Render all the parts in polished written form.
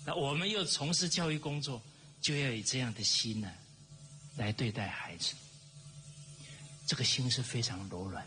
那我们又从事教育工作，就要以这样的心呢，来对待孩子。这个心是非常柔软的。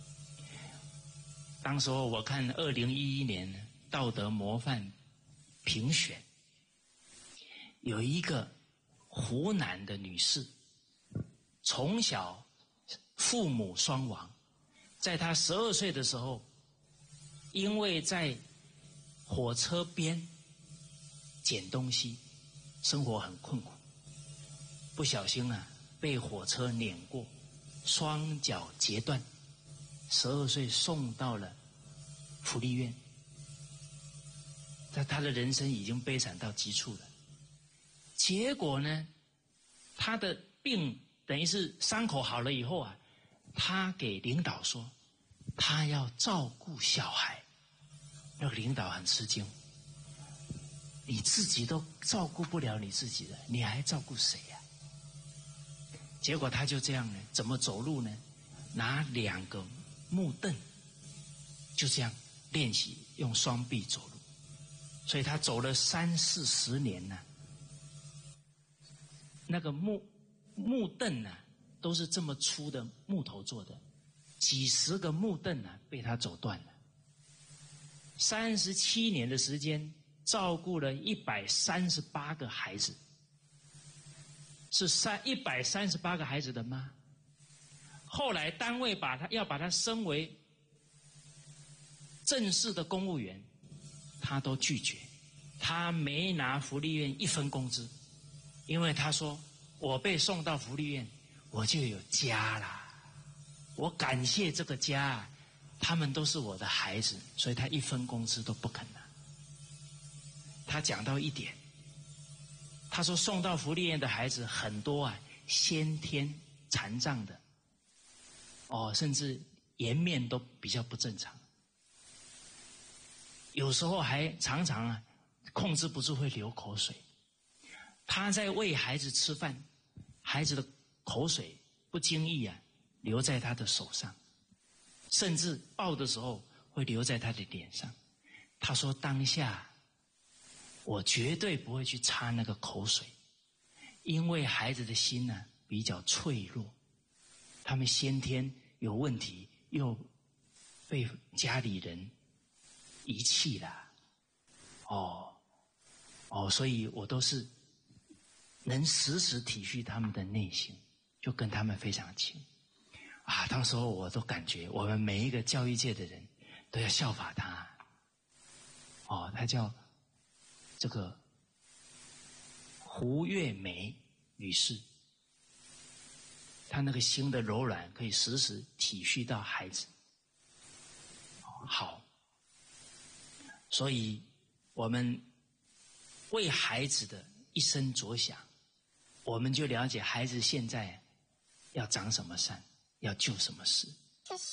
当时我看2011年道德模范评选，有一个湖南的女士，从小父母双亡，在她12岁的时候，因为在火车边捡东西，生活很困苦，不小心被火车碾过，双脚截断，12岁送到了福利院。他的人生已经悲惨到极处了。结果呢，他的病等于是伤口好了以后他给领导说他要照顾小孩。那个领导很吃惊，你自己都照顾不了你自己的，你还照顾谁呀？结果他就这样呢，怎么走路呢？拿2个木凳，就这样练习用双臂走路。所以他走了30-40年呢，那个木凳都是这么粗的木头做的，几十个木凳被他走断了。37年的时间，照顾了138个孩子，是138个孩子的妈。后来单位要把他升为正式的公务员，他都拒绝，他没拿福利院1分工资，因为他说我被送到福利院，我就有家啦，我感谢这个家，他们都是我的孩子，所以他1分工资都不肯拿。他讲到一点，他说送到福利院的孩子很多先天残障的，甚至颜面都比较不正常，有时候还常常控制不住会流口水。他在喂孩子吃饭，孩子的口水不经意流在他的手上，甚至抱的时候会流在他的脸上。他说当下我绝对不会去擦那个口水，因为孩子的心比较脆弱，他们先天有问题，又被家里人遗弃了。所以我都是能时时体恤他们的内心，就跟他们非常亲。当时候我都感觉我们每一个教育界的人都要效法他。他叫这个胡月梅女士，她那个心的柔软可以时时体恤到孩子。好，所以我们为孩子的一生着想，我们就了解孩子现在要长什么善，要救什么事。